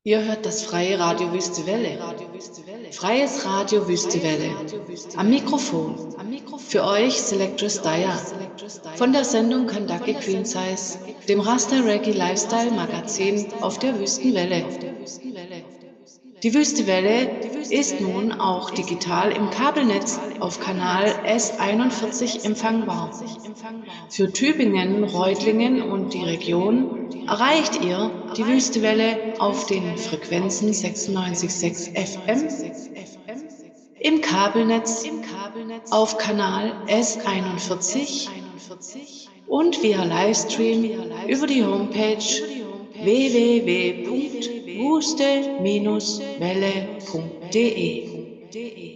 Ihr hört das freie Radio Wüste Welle. Freies Radio Wüste Welle. Am Mikrofon. Für euch Selectress Daya. Von der Sendung Kandaki Queen Size, dem Rasta Reggae Lifestyle Magazin auf der Wüstenwelle. Die Wüste Welle ist nun auch digital im Kabelnetz auf Kanal S41 empfangbar. Für Tübingen, Reutlingen und die Region erreicht ihr die Wüstewelle auf den Frequenzen 96,6 FM, im Kabelnetz auf Kanal S41 und via Livestream über die Homepage www.wuste-welle.de.